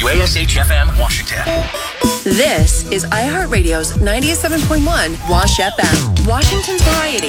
WASH-FM Washington. This is iHeartRadio's 97.1 WASH FM, Washington's variety.